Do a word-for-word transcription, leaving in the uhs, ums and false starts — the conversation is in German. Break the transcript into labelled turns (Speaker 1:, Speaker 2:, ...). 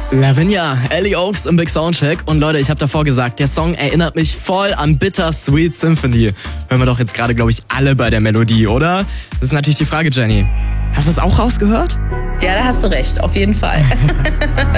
Speaker 1: Lavinia, Ellie Oaks im Big Soundcheck. Und Leute, ich habe davor gesagt, der Song erinnert mich voll an Bittersweet Symphony. Hören wir doch jetzt gerade, glaube ich, alle bei der Melodie, oder? Das ist natürlich die Frage, Jenny. Hast du das auch rausgehört?
Speaker 2: Ja, da hast du recht, auf jeden Fall.